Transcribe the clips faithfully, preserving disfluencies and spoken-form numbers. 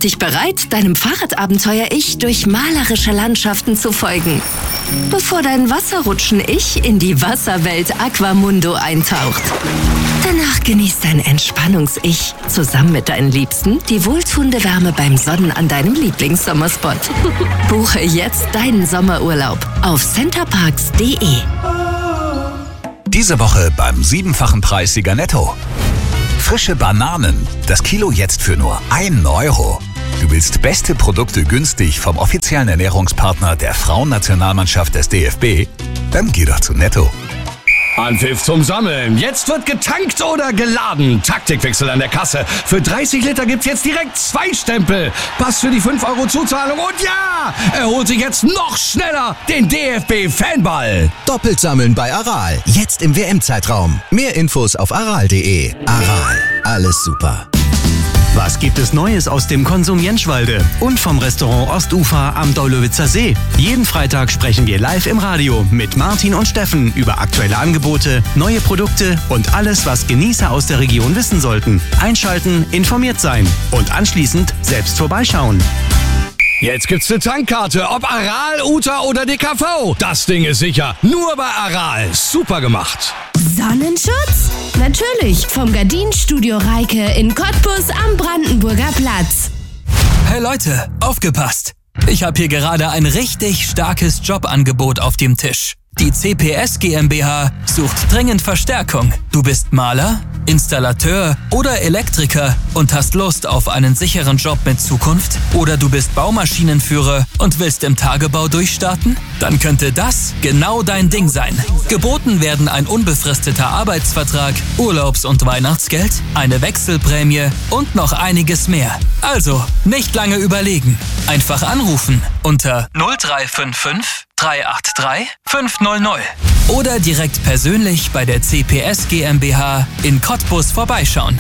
dich bereit, deinem Fahrradabenteuer-Ich durch malerische Landschaften zu folgen, bevor dein Wasserrutschen-Ich in die Wasserwelt Aquamundo eintaucht. Danach genießt dein Entspannungs-Ich zusammen mit deinen Liebsten die wohltuende Wärme beim Sonnen an deinem Lieblingssommerspot. Buche jetzt deinen Sommerurlaub auf centerparks punkt de. Diese Woche beim siebenfachen Preissieger Netto. Frische Bananen, das Kilo jetzt für nur einen Euro. Du willst beste Produkte günstig vom offiziellen Ernährungspartner der Frauennationalmannschaft des D F B? Dann geh doch zu Netto. Anpfiff zum Sammeln. Jetzt wird getankt oder geladen. Taktikwechsel an der Kasse. Für dreißig Liter gibt's jetzt direkt zwei Stempel. Pass für die fünf Euro Zuzahlung. Und ja, er holt sich jetzt noch schneller den D F B-Fanball. Doppelt sammeln bei Aral. Jetzt im W M-Zeitraum. Mehr Infos auf aral punkt de. Aral. Alles super. Was gibt es Neues aus dem Konsum Jenschwalde und vom Restaurant Ostufer am Daulowitzer See? Jeden Freitag sprechen wir live im Radio mit Martin und Steffen über aktuelle Angebote, neue Produkte und alles, was Genießer aus der Region wissen sollten. Einschalten, informiert sein und anschließend selbst vorbeischauen. Jetzt gibt's eine Tankkarte, ob Aral, Uta oder D K V. Das Ding ist sicher. Nur bei Aral. Super gemacht. Sonnenschutz? Natürlich, vom Gardinenstudio Reike in Cottbus am Brandenburger Platz. Hey Leute, aufgepasst! Ich habe hier gerade ein richtig starkes Jobangebot auf dem Tisch. Die C P S GmbH sucht dringend Verstärkung. Du bist Maler, Installateur oder Elektriker und hast Lust auf einen sicheren Job mit Zukunft? Oder du bist Baumaschinenführer und willst im Tagebau durchstarten? Dann könnte das genau dein Ding sein. Geboten werden ein unbefristeter Arbeitsvertrag, Urlaubs- und Weihnachtsgeld, eine Wechselprämie und noch einiges mehr. Also, nicht lange überlegen. Einfach anrufen unter null drei fünf fünf drei acht drei fünf null null oder direkt persönlich bei der C P S GmbH in Cottbus vorbeischauen.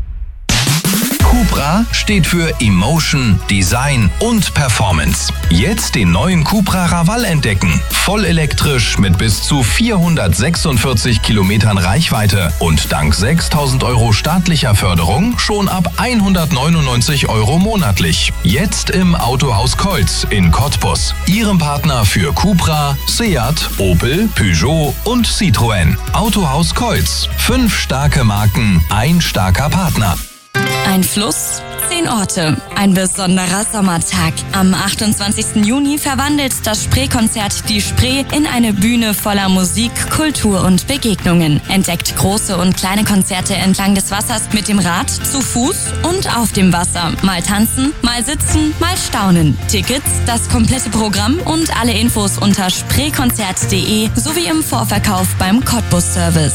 Cupra steht für Emotion, Design und Performance. Jetzt den neuen Cupra Raval entdecken. Voll elektrisch mit bis zu vierhundertsechsundvierzig Kilometern Reichweite und dank sechstausend Euro staatlicher Förderung schon ab hundertneunundneunzig Euro monatlich. Jetzt im Autohaus Keutz in Cottbus. Ihrem Partner für Cupra, Seat, Opel, Peugeot und Citroën. Autohaus Keutz. Fünf starke Marken, ein starker Partner. Ein Fluss, zehn Orte, ein besonderer Sommertag. Am achtundzwanzigsten Juni verwandelt das Spree-Konzert die Spree in eine Bühne voller Musik, Kultur und Begegnungen. Entdeckt große und kleine Konzerte entlang des Wassers mit dem Rad, zu Fuß und auf dem Wasser. Mal tanzen, mal sitzen, mal staunen. Tickets, das komplette Programm und alle Infos unter spreekonzert punkt de sowie im Vorverkauf beim Cottbus Service.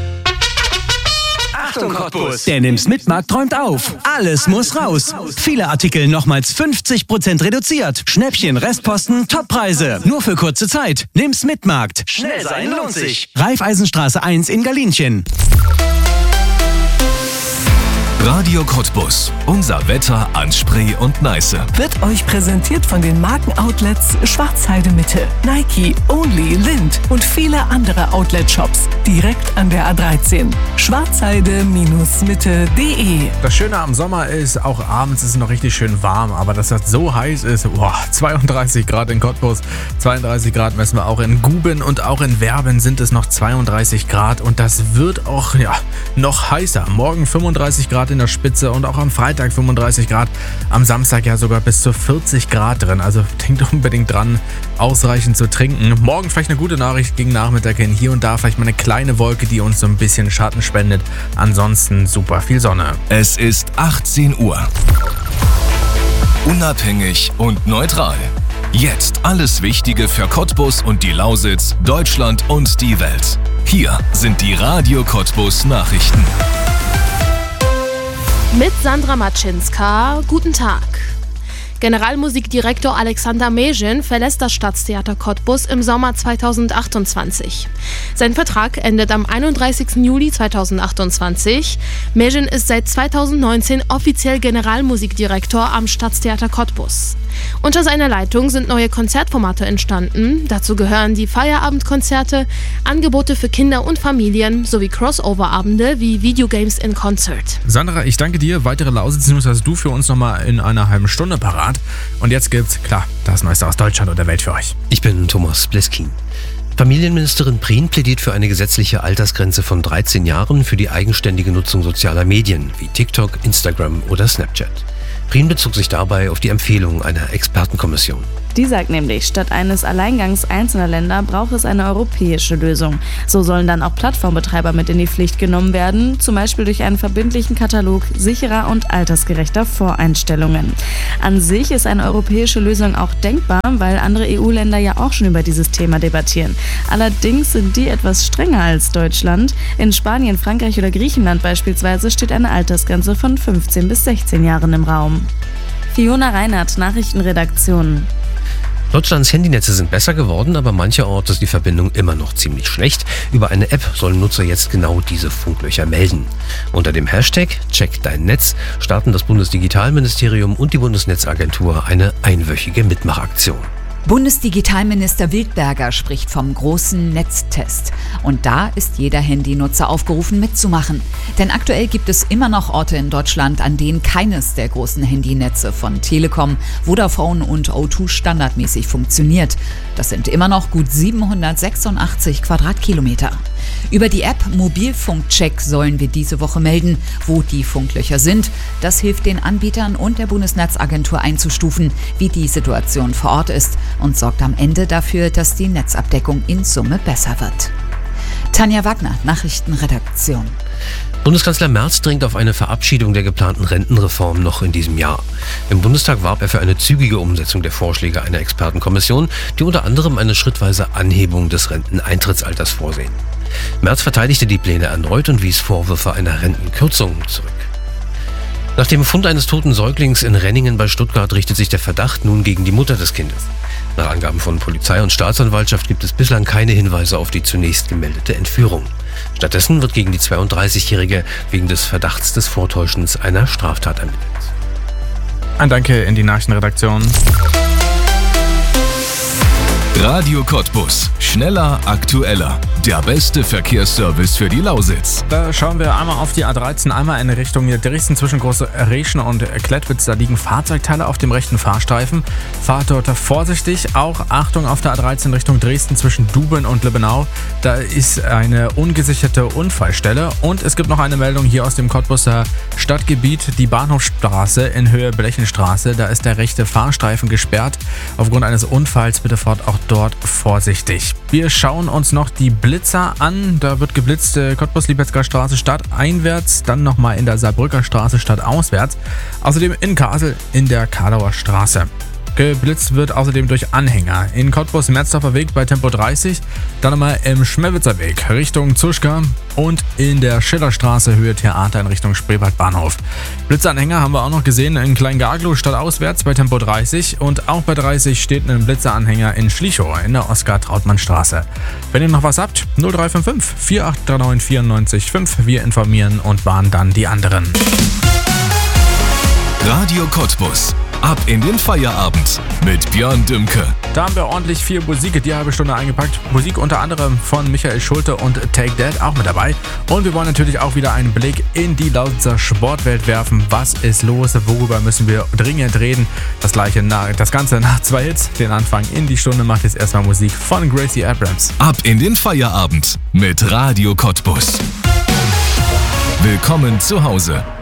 Achtung Cottbus! Der Nimm's Mitmarkt träumt auf. Alles muss raus. Viele Artikel nochmals fünfzig Prozent reduziert. Schnäppchen, Restposten, Toppreise. Nur für kurze Zeit. Nimm's Mitmarkt. Schnell sein lohnt sich. Raiffeisenstraße eins in Galinchen. Radio Cottbus. Unser Wetter an Spree und Neiße. Wird euch präsentiert von den Markenoutlets Schwarzheide Mitte, Nike, Only, Lind und viele andere Outlet-Shops direkt an der A dreizehn. schwarzheide Mitte punkt de. Das Schöne am Sommer ist, auch abends ist es noch richtig schön warm, aber dass das so heiß ist, boah, zweiunddreißig Grad in Cottbus, zweiunddreißig Grad messen wir auch in Guben und auch in Werben sind es noch zweiunddreißig Grad und das wird auch ja, noch heißer. Morgen fünfunddreißig Grad in der Spitze und auch am Freitag fünfunddreißig Grad, am Samstag ja sogar bis zu vierzig Grad drin. Also denkt unbedingt dran, ausreichend zu trinken. Morgen vielleicht eine gute Nachricht gegen Nachmittag hin. Hier und da vielleicht mal eine kleine Wolke, die uns so ein bisschen Schatten spendet. Ansonsten super viel Sonne. Es ist achtzehn Uhr. Unabhängig und neutral. Jetzt alles Wichtige für Cottbus und die Lausitz, Deutschland und die Welt. Hier sind die Radio Cottbus Nachrichten. Mit Sandra Matschinska, guten Tag. Generalmusikdirektor Alexander Mezhin verlässt das Staatstheater Cottbus im Sommer zweitausendachtundzwanzig. Sein Vertrag endet am einunddreißigsten Juli zweitausendachtundzwanzig. Mezhin ist seit zweitausendneunzehn offiziell Generalmusikdirektor am Staatstheater Cottbus. Unter seiner Leitung sind neue Konzertformate entstanden. Dazu gehören die Feierabendkonzerte, Angebote für Kinder und Familien sowie Crossover-Abende wie Videogames in Concert. Sandra, ich danke dir. Weitere Lausitz-News hast du für uns nochmal in einer halben Stunde parat. Und jetzt gibt's, klar, das Neueste aus Deutschland und der Welt für euch. Ich bin Thomas Bleskin. Familienministerin Prien plädiert für eine gesetzliche Altersgrenze von dreizehn Jahren für die eigenständige Nutzung sozialer Medien wie TikTok, Instagram oder Snapchat. Prien bezog sich dabei auf die Empfehlung einer Expertenkommission. Die sagt nämlich, statt eines Alleingangs einzelner Länder braucht es eine europäische Lösung. So sollen dann auch Plattformbetreiber mit in die Pflicht genommen werden, zum Beispiel durch einen verbindlichen Katalog sicherer und altersgerechter Voreinstellungen. An sich ist eine europäische Lösung auch denkbar, weil andere E U-Länder ja auch schon über dieses Thema debattieren. Allerdings sind die etwas strenger als Deutschland. In Spanien, Frankreich oder Griechenland beispielsweise steht eine Altersgrenze von fünfzehn bis sechzehn Jahren im Raum. Fiona Reinhardt, Nachrichtenredaktion. Deutschlands Handynetze sind besser geworden, aber mancherorts ist die Verbindung immer noch ziemlich schlecht. Über eine App sollen Nutzer jetzt genau diese Funklöcher melden. Unter dem Hashtag Check dein Netz starten das Bundesdigitalministerium und die Bundesnetzagentur eine einwöchige Mitmachaktion. Bundesdigitalminister Wildberger spricht vom großen Netztest. Und da ist jeder Handynutzer aufgerufen mitzumachen. Denn aktuell gibt es immer noch Orte in Deutschland, an denen keines der großen Handynetze von Telekom, Vodafone und O zwei standardmäßig funktioniert. Das sind immer noch gut siebenhundertsechsundachtzig Quadratkilometer. Über die App Mobilfunkcheck sollen wir diese Woche melden, wo die Funklöcher sind. Das hilft den Anbietern und der Bundesnetzagentur einzustufen, wie die Situation vor Ort ist und sorgt am Ende dafür, dass die Netzabdeckung in Summe besser wird. Tanja Wagner, Nachrichtenredaktion. Bundeskanzler Merz dringt auf eine Verabschiedung der geplanten Rentenreform noch in diesem Jahr. Im Bundestag warb er für eine zügige Umsetzung der Vorschläge einer Expertenkommission, die unter anderem eine schrittweise Anhebung des Renteneintrittsalters vorsehen. Merz verteidigte die Pläne erneut und wies Vorwürfe einer Rentenkürzung zurück. Nach dem Fund eines toten Säuglings in Renningen bei Stuttgart richtet sich der Verdacht nun gegen die Mutter des Kindes. Nach Angaben von Polizei und Staatsanwaltschaft gibt es bislang keine Hinweise auf die zunächst gemeldete Entführung. Stattdessen wird gegen die zweiunddreißigjährige wegen des Verdachts des Vortäuschens einer Straftat ermittelt. Ein Danke in die Nachrichtenredaktion. Radio Cottbus. Schneller, aktueller. Der beste Verkehrsservice für die Lausitz. Da schauen wir einmal auf die A dreizehn, einmal in Richtung Dresden zwischen Großreschen und Klettwitz. Da liegen Fahrzeugteile auf dem rechten Fahrstreifen. Fahrt dort vorsichtig. Auch Achtung auf der A dreizehn Richtung Dresden zwischen Duben und Lübbenau. Da ist eine ungesicherte Unfallstelle. Und es gibt noch eine Meldung hier aus dem Cottbuser Stadtgebiet. Die Bahnhofstraße in Höhe Blechenstraße. Da ist der rechte Fahrstreifen gesperrt. Aufgrund eines Unfalls bitte fort auch dort vorsichtig. Wir schauen uns noch die Blitzer an. Da wird geblitzt äh, Cottbus-Liebetzger Straße stadteinwärts, dann nochmal in der Saarbrücker Straße stadtauswärts. Außerdem in Kassel in der Kadauer Straße. Geblitzt wird außerdem durch Anhänger. In Cottbus Metzdorfer Weg bei Tempo dreißig, dann nochmal im Schmewitzer Weg Richtung Zuschka und in der Schillerstraße Höhe Theater in Richtung Spreewald Bahnhof. Blitzanhänger haben wir auch noch gesehen in Kleingarglow stadtauswärts bei Tempo dreißig und auch bei dreißig steht ein Blitzeranhänger in Schlichow in der Oskar-Trautmann-Straße. Wenn ihr noch was habt, null drei fünf fünf, vier acht drei neun, vier neun fünf. Wir informieren und warnen dann die anderen. Radio Cottbus. Ab in den Feierabend mit Björn Dümke. Da haben wir ordentlich viel Musik die halbe Stunde eingepackt. Musik unter anderem von Michael Schulte und Take That auch mit dabei. Und wir wollen natürlich auch wieder einen Blick in die Lausitzer Sportwelt werfen. Was ist los? Worüber müssen wir dringend reden? Das gleiche nach, das Ganze nach zwei Hits. Den Anfang in die Stunde macht jetzt erstmal Musik von Gracie Abrams. Ab in den Feierabend mit Radio Cottbus. Willkommen zu Hause.